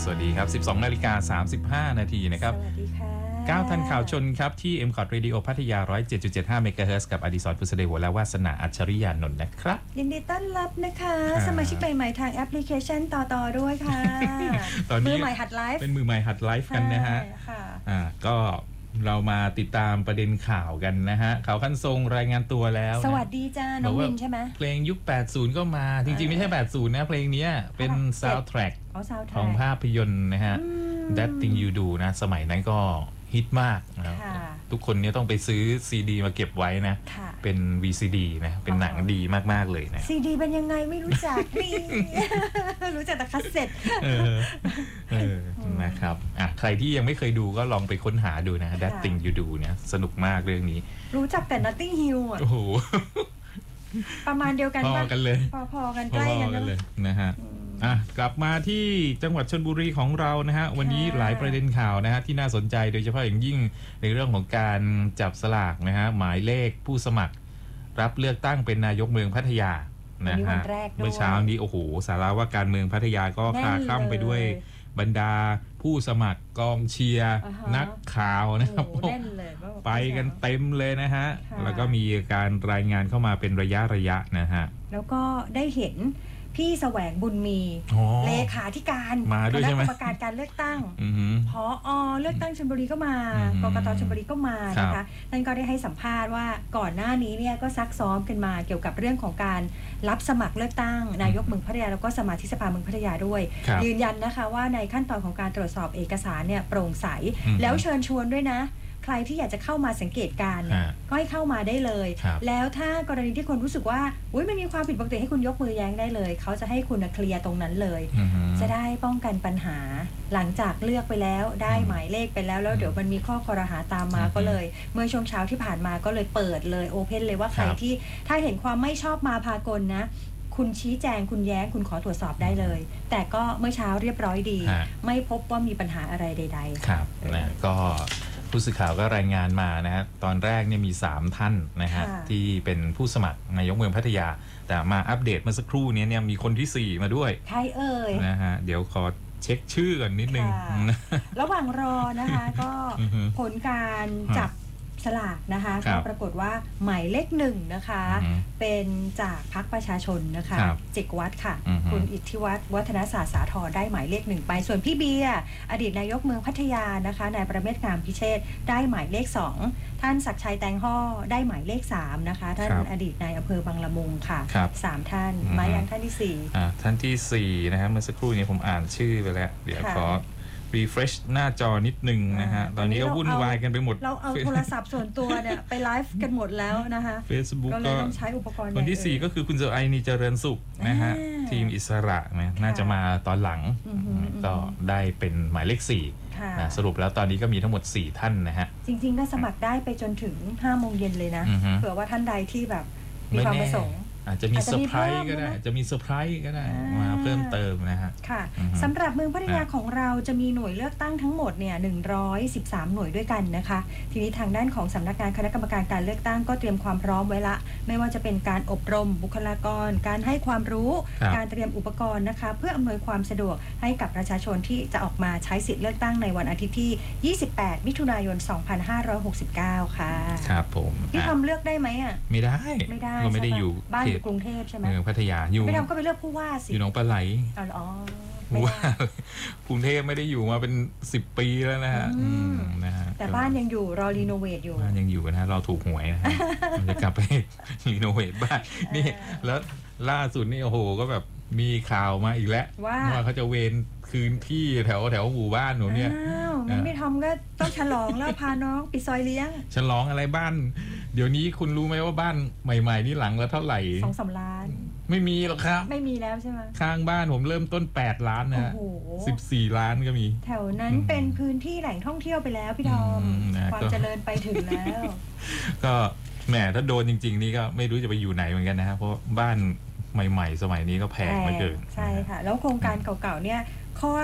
สวัสดีครับ 12:35 นาทีนะครับสวัสดีค่ะ 9ทันข่าวชนครับที่ MCOT Radio พัทยา 107.75 เมกะเฮิรตซ์กับอดิศร พุทธเดชและวาสนาอัจฉริยานนท์นะครับยินดีต้อนรับนะคะสมาชิกใหม่ๆทางแอปพลิเคชันต่อด้วยค่ะตอนนี้มือใหม่หัดไลฟ์เป็นมือใหม่หัดไลฟ์กันนะฮะก็เรามาติดตามประเด็นข่าวกันนะฮะข่าวขั้นทรงรายงานตัวแล้วสวัสดีจ้าน้องวินใช่ไหมเพลงยุค 80 ก็มาจริงๆไม่ใช่ 80 นะเพลงนี้เป็นซาวด์แทร็กของภาพยนตร์นะฮะ That Thing You Do นะสมัยนั้นก็ฮิตมากนะทุกคนเนี่ยต้องไปซื้อซีดีมาเก็บไว้นะเป็น VCD นะเป็นหนังดีมากๆเลยนะซีดีเป็นยังไงไม่รู้จักนี่ รู้จักแต่คัสเซ็ตนะครับใครที่ยังไม่เคยดูก็ลองไปค้นหาดูนะ That Thing You Do เนี่ยสนุกมากเรื่องนี้รู้จักแต่ Notting Hill อ่ะโอ้โหประมาณเดียวกันพอกันเลยพอกันใกล้กันเลยนะฮะกลับมาที่จังหวัดชลบุรีของเรานะฮะวันนี้หลายประเด็นข่าวนะฮะที่น่าสนใจโดยเฉพาะอย่างยิ่งในเรื่องของการจับสลากนะฮะหมายเลขผู้สมัครรับเลือกตั้งเป็นนายกเมืองพัทยานะฮะเมื่อเช้านี้โอ้โหสาระว่าการเมืองพัทยาก็คลาคล่ำไปด้วยบรรดาผู้สมัครกองเชียร์นักข่าวนะครับไปกันเต็มเลยนะฮะแล้วก็มีการรายงานเข้ามาเป็นระยะนะฮะแล้วก็ได้เห็นพี่แสวงบุญมีเลขาธิการคณะกรรมการการเลือกตั้งผอ.เลือกตั้งชลบุรีก็มากกต.ชลบุรีก็มานะคะท่านก็ได้ให้สัมภาษณ์ว่าก่อนหน้านี้เนี่ยก็ซักซ้อมกันมาเกี่ยวกับเรื่องของการรับสมัครเลือกตั้งนายกเมืองพัทยาแล้วก็สมาชิกสภาเมืองพัทยาด้วยยืนยันนะคะว่าในขั้นตอนของการตรวจสอบเอกสารเนี่ยโปร่งใสแล้วเชิญชวนด้วยนะใครที่อยากจะเข้ามาสังเกตการณ์ก็ให้เข้ามาได้เลยแล้วถ้ากรณีที่คนรู้สึกว่ามันมีความผิดปกติให้คุณยกมือแย้งได้เลยเขาจะให้คุณเคลียร์ตรงนั้นเลยจะได้ป้องกันปัญหาหลังจากเลือกไปแล้วได้หมายเลขไปแล้วเดี๋ยวมันมีข้อคอรหาตามมาก็เลยเมื่อช่วงเช้าที่ผ่านมาก็เลยเปิดเลยโอเพนเลยว่าใครที่ถ้าเห็นความไม่ชอบมาพากลนะคุณชี้แจงคุณแย้งคุณขอตรวจสอบได้เลยแต่ก็เมื่อเช้าเรียบร้อยดีไม่พบว่ามีปัญหาอะไรใดๆครับนะก็ผู้สื่อข่าวก็รายงานมานะฮะตอนแรกเนี่ยมี3ท่านนะฮะที่เป็นผู้สมัครนายกเมืองพัทยาแต่มาอัปเดตเมื่อสักครู่นี้เนี่ยมีคนที่4มาด้วยใครเอ่ยนะฮะเดี๋ยวขอเช็คชื่อก่อนนิดนึงระหว่างรอนะคะก็ผลการจับสลากนะคะก็ปรากฏว่าหมายเลข1นะคะเป็นจากพรรคประชาชนนะคะจิกวัฒน์ค่ะคุณอิทธิวัฒน์วัฒนศาสตร์สาธรได้หมายเลข1ไปส่วนพี่เบียร์อดีตนายกเมืองพัทยานะคะนายประเมศงามพิเชษได้หมายเลข2ท่านศักดิ์ชัยแตงห่อได้หมายเลข3นะคะท่านอดีตนายอำเภอบางละมุงค่ะ3ท่านมายังท่านที่4 ท่านที่4นะฮะเมื่อสักครู่นี้ผมอ่านชื่อไปแล้วเดี๋ยวขอrefresh หน้าจอนิดนึงนะฮะตอนนี้ก็วุ่นวายกันไปหมดเราเอาโทรศัพท์ส่วนตัวเนี่ยไปไลฟ์กันหมดแล้วนะคะ Facebook ก็เลยต้องใช้อุปกรณ์คนที่4ก็คือคุณเจริญเจริญสุขนะฮะทีมอิสระนะน่าจะมาตอนหลังก็ได้เป็นหมายเลข4นะสรุปแล้วตอนนี้ก็มีทั้งหมด4ท่านนะฮะจริงๆก็สมัครได้ไปจนถึง 5 โมงเย็นเลยนะเผื่อว่าท่านใดที่แบบมีความประสงค์อาจจะมีเซอร์ไพรส์ก็ได้จะมีเซอร์ไพรส์ก็ได้มาเพิ่มเติมนะฮะค่ะสำหรับเมืองพัทยาของเราจะมีหน่วยเลือกตั้งทั้งหมดเนี่ย113หน่วยด้วยกันนะคะทีนี้ทางด้านของสำนักงานคณะกรรมการการเลือกตั้งก็เตรียมความพร้อมไว้ละไม่ว่าจะเป็นการอบรมบุคลากรการให้ความรู้การเตรียมอุปกรณ์นะคะเพื่ออำนวยความสะดวกให้กับประชาชนที่จะออกมาใช้สิทธิ์เลือกตั้งในวันอาทิตย์ที่28มิถุนายน2569ค่ะครับผมพี่ทำเลือกได้ไหมอ่ะไม่ได้ก็ไม่ได้อยู่บ้านกรุงเทพใช่ไหมเมืองพัทยาอยู่ไม่ทำก็ไปเลือกผู้ว่าสิอยู่หนองปลาไหลอ๋อผู้ว่ากรุงเทพไม่ได้อยู่มาเป็น10 ปีแล้วนะฮะนะฮะแต่บ้านยังอยู่รอรีโนเวทอยู่บ้านยังอยู่นะฮะเราถูกหวยนะฮะมันจะกลับไปรีโนเวทบ้านนี่แล้วล่าสุดนี่โอ้โหก็แบบมีข่าวมาอีกแล้วว่าเขาจะเวรคืนที่แถวหมู่บ้านหนูเนี่ยมันไม่ทำก็ต้องฉลองแล้วพาน้องปิดซอยเลี้ยงฉลองอะไรบ้านเดี๋ยวนี้คุณรู้ไหมว่าบ้านใหม่ๆนี่หลังละเท่าไหร่ 2-3 ล้านไม่มีหรอกครับไม่มีแล้วใช่ไหมข้างบ้านผมเริ่มต้น8 ล้านนะ14 ล้านก็มีแถวนั้นเป็นพื้นที่แหล่งท่องเที่ยวไปแล้วพี่ทอมความเจริญไปถึงแล้วก็แหมถ้าโดนจริงๆนี่ก็ไม่รู้จะไปอยู่ไหนเหมือนกันนะครับเพราะบ้านใหม่ๆสมัยนี้ก็แพงเหลือเกินใช่ค่ะแล้วโครงการเก่าๆเนี่ยข้อ